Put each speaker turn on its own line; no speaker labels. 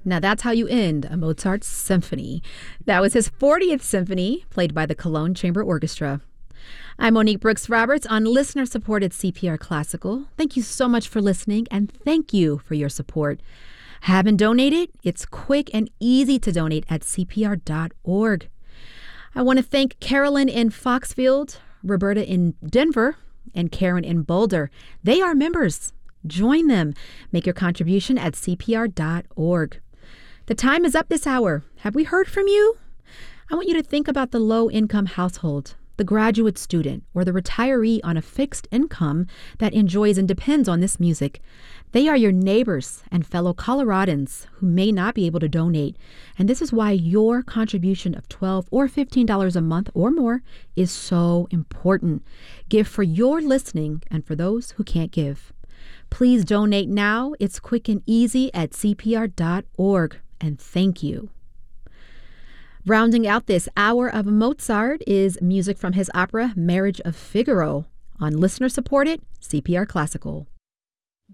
Now that's how you end a Mozart symphony. That was his 40th symphony, played by the Cologne Chamber Orchestra. I'm Monique Brooks Roberts on listener-supported CPR Classical. Thank you so much for listening, and thank you for your support. Haven't donated? It's quick and easy to donate at CPR.org. I want to thank Carolyn in Foxfield, Roberta in Denver, and Karen in Boulder. They are members. Join them. Make your contribution at CPR.org. The time is up this hour. Have we heard from you? I want you to think about the low-income household, the graduate student, or the retiree on a fixed income that enjoys and depends on this music. They are your neighbors and fellow Coloradans who may not be able to donate, and this is why your contribution of $12 or $15 a month or more is so important. Give for your listening and for those who can't give. Please donate now. It's quick and easy at CPR.org, and thank you. Rounding out this hour of Mozart is music from his opera Marriage of Figaro on listener-supported CPR Classical.